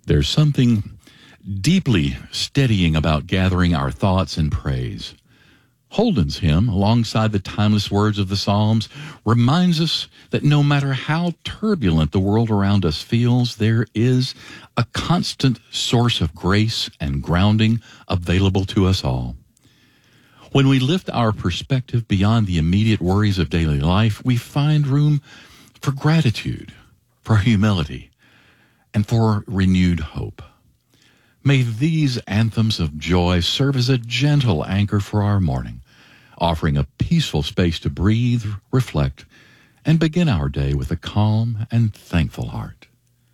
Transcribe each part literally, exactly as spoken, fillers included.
There's something deeply steadying about gathering our thoughts in praise. Holden's hymn, alongside the timeless words of the Psalms, reminds us that no matter how turbulent the world around us feels, there is a constant source of grace and grounding available to us all. When we lift our perspective beyond the immediate worries of daily life, we find room for gratitude, for humility, and for renewed hope. May these anthems of joy serve as a gentle anchor for our morning, offering a peaceful space to breathe, reflect, and begin our day with a calm and thankful heart.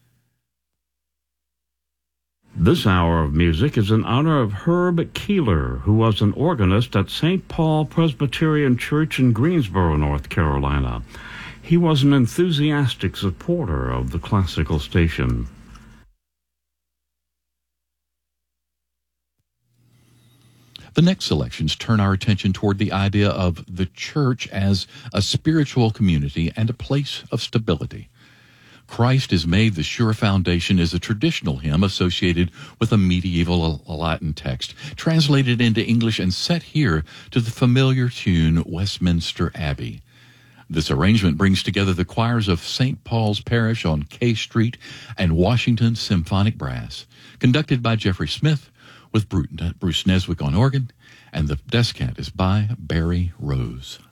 This hour of music is in honor of Herb Keeler, who was an organist at Saint Paul Presbyterian Church in Greensboro, North Carolina. He was an enthusiastic supporter of the classical station. The next selections turn our attention toward the idea of the church as a spiritual community and a place of stability. Christ is made the sure foundation is a traditional hymn associated with a medieval Latin text, translated into English and set here to the familiar tune Westminster Abbey. This arrangement brings together the choirs of Saint Paul's Parish on K Street and Washington Symphonic Brass, conducted by Jeffrey Smith, with Bruce Neswick on organ, and the descant is by Barry Rose.